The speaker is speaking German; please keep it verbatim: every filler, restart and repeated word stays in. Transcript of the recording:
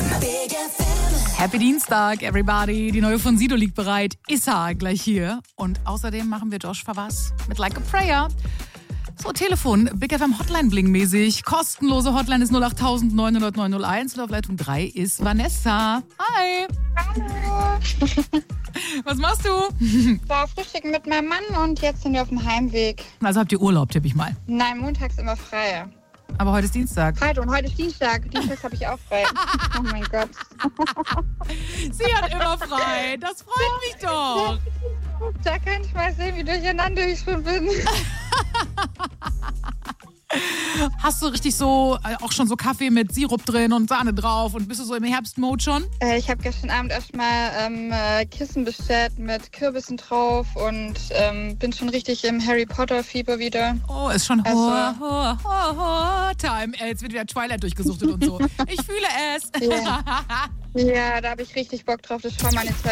Big F M. Happy Dienstag, everybody. Die neue von Sido liegt bereit. Issa gleich hier. Und außerdem machen wir Josh Favas mit Like a Prayer. So, Telefon, Big F M Hotline Bling mäßig. Kostenlose Hotline ist null acht neun null null neun null eins und auf Leitung drei ist Vanessa. Hi. Hallo. Was machst du? War frühstücken mit meinem Mann und jetzt sind wir auf dem Heimweg. Also habt ihr Urlaub, tippe ich mal. Nein, montags immer frei. Aber heute ist Dienstag. Freitag und heute ist Dienstag. Dienstags habe ich auch frei. Oh mein Gott. Sie hat immer frei. Das freut mich doch. Da kann ich mal sehen, wie durcheinander ich schon bin. Hast du richtig so, äh, auch schon so Kaffee mit Sirup drin und Sahne drauf und bist du so im Herbstmode schon? Äh, ich habe gestern Abend erstmal ähm, äh, Kissen bestellt mit Kürbissen drauf und ähm, bin schon richtig im Harry Potter Fieber wieder. Oh, ist schon Also- Horror, Horror, Horror Time. Äh, Jetzt wird wieder Twilight durchgesuchtet und so. Ich fühle es. Ja, ja, da habe ich richtig Bock drauf. Das war meine Zeit.